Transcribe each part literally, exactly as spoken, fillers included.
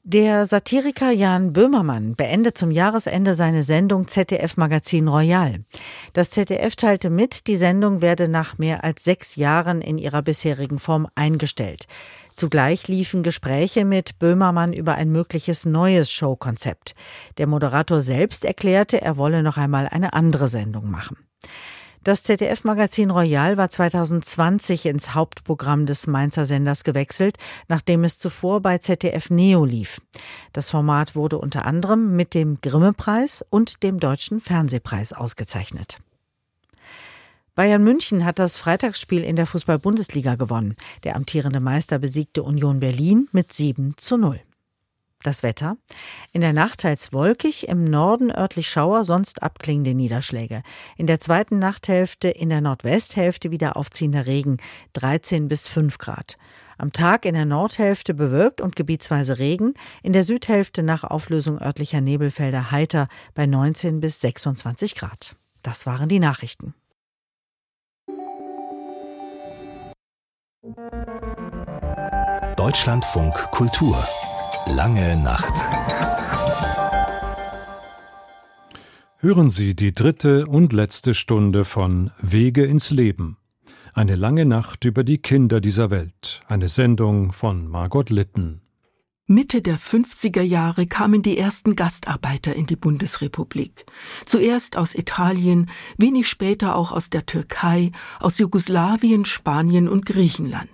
Der Satiriker Jan Böhmermann beendet zum Jahresende seine Sendung Z D F-Magazin Royal. Das Z D F teilte mit, die Sendung werde nach mehr als sechs Jahren in ihrer bisherigen Form eingestellt. Zugleich liefen Gespräche mit Böhmermann über ein mögliches neues Showkonzept. Der Moderator selbst erklärte, er wolle noch einmal eine andere Sendung machen. Das Z D F-Magazin Royal war zweitausendzwanzig ins Hauptprogramm des Mainzer Senders gewechselt, nachdem es zuvor bei Z D F Neo lief. Das Format wurde unter anderem mit dem Grimme-Preis und dem Deutschen Fernsehpreis ausgezeichnet. Bayern München hat das Freitagsspiel in der Fußball-Bundesliga gewonnen. Der amtierende Meister besiegte Union Berlin mit sieben zu null. Das Wetter: In der Nacht teils wolkig, im Norden örtlich Schauer, sonst abklingende Niederschläge. In der zweiten Nachthälfte in der Nordwesthälfte wieder aufziehender Regen, dreizehn bis fünf Grad. Am Tag in der Nordhälfte bewölkt und gebietsweise Regen, in der Südhälfte nach Auflösung örtlicher Nebelfelder heiter bei neunzehn bis sechsundzwanzig Grad. Das waren die Nachrichten. Deutschlandfunk Kultur. Lange Nacht. Hören Sie die dritte und letzte Stunde von Wege ins Leben. Eine lange Nacht über die Kinder dieser Welt. Eine Sendung von Margot Litten. Mitte der fünfziger Jahre kamen die ersten Gastarbeiter in die Bundesrepublik. Zuerst aus Italien, wenig später auch aus der Türkei, aus Jugoslawien, Spanien und Griechenland.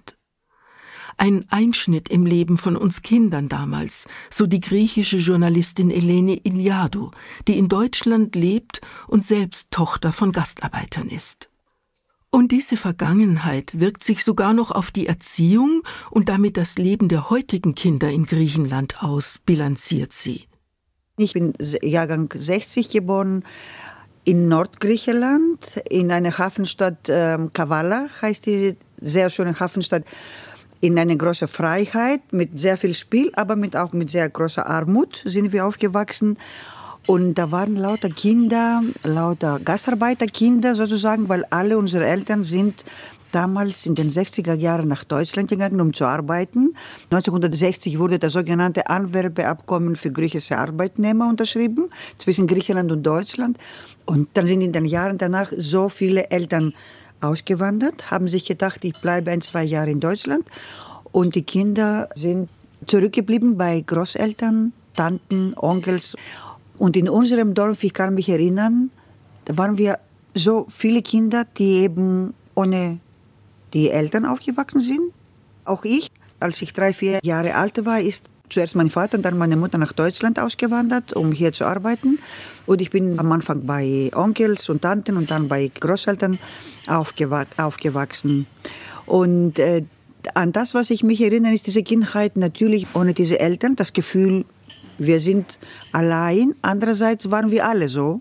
Ein Einschnitt im Leben von uns Kindern damals, so die griechische Journalistin Eleni Iliadou, die in Deutschland lebt und selbst Tochter von Gastarbeitern ist. Und diese Vergangenheit wirkt sich sogar noch auf die Erziehung und damit das Leben der heutigen Kinder in Griechenland aus, bilanziert sie. Ich bin Jahrgang sechzig geboren in Nordgriechenland, in einer Hafenstadt, äh, Kavala heißt die, sehr schöne Hafenstadt, in einer großen Freiheit, mit sehr viel Spiel, aber mit, auch mit sehr großer Armut sind wir aufgewachsen. Und da waren lauter Kinder, lauter Gastarbeiterkinder sozusagen, weil alle unsere Eltern sind damals in den sechziger Jahren nach Deutschland gegangen, um zu arbeiten. neunzehnhundertsechzig wurde das sogenannte Anwerbeabkommen für griechische Arbeitnehmer unterschrieben, zwischen Griechenland und Deutschland. Und dann sind in den Jahren danach so viele Eltern ausgewandert, haben sich gedacht, ich bleibe ein, zwei Jahre in Deutschland. Und die Kinder sind zurückgeblieben bei Großeltern, Tanten, Onkels. Und in unserem Dorf, ich kann mich erinnern, da waren wir so viele Kinder, die eben ohne die Eltern aufgewachsen sind. Auch ich, als ich drei, vier Jahre alt war, ist zuerst mein Vater und dann meine Mutter nach Deutschland ausgewandert, um hier zu arbeiten. Und ich bin am Anfang bei Onkels und Tanten und dann bei Großeltern aufgewa- aufgewachsen. Und äh, an das, was ich mich erinnere, ist diese Kindheit natürlich ohne diese Eltern, das Gefühl, wir sind allein. Andererseits waren wir alle so.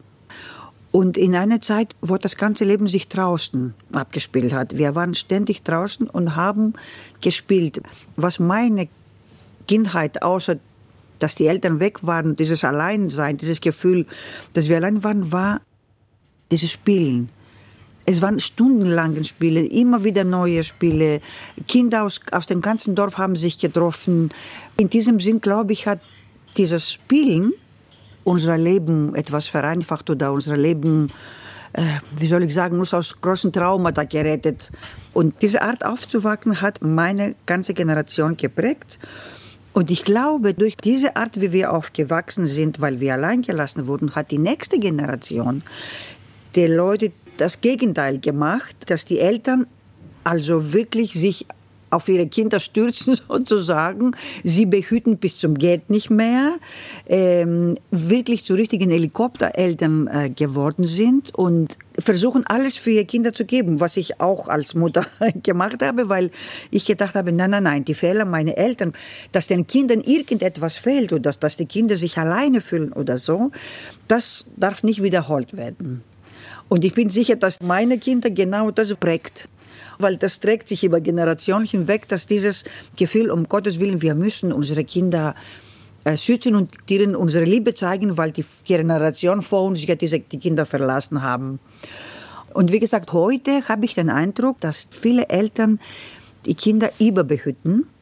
Und in einer Zeit, wo das ganze Leben sich draußen abgespielt hat. Wir waren ständig draußen und haben gespielt. Was meine Kindheit, außer dass die Eltern weg waren, dieses Alleinsein, dieses Gefühl, dass wir allein waren, war dieses Spielen. Es waren stundenlange Spiele, immer wieder neue Spiele. Kinder aus, aus dem ganzen Dorf haben sich getroffen. In diesem Sinn, glaube ich, hat dieses Spielen unser Leben etwas vereinfacht oder unser Leben, äh, wie soll ich sagen, uns aus großen Traumata gerettet. Und diese Art aufzuwachsen hat meine ganze Generation geprägt. Und ich glaube, durch diese Art, wie wir aufgewachsen sind, weil wir allein gelassen wurden, hat die nächste Generation der Leute das Gegenteil gemacht, dass die Eltern also wirklich sich auf ihre Kinder stürzen sozusagen, sie behüten bis zum Geht nicht mehr, ähm, wirklich zu richtigen Helikoptereltern äh, geworden sind und versuchen alles für ihre Kinder zu geben, was ich auch als Mutter gemacht habe, weil ich gedacht habe, nein, nein, nein, die Fehler meiner Eltern, dass den Kindern irgendetwas fehlt oder dass, dass die Kinder sich alleine fühlen oder so, das darf nicht wiederholt werden. Und ich bin sicher, dass meine Kinder genau das prägt. Weil das trägt sich über Generationen hinweg, dass dieses Gefühl, um Gottes Willen, wir müssen unsere Kinder äh, schützen und ihnen unsere Liebe zeigen, weil die Generation vor uns ja diese, die Kinder verlassen haben. Und wie gesagt, heute habe ich den Eindruck, dass viele Eltern die Kinder überbehüten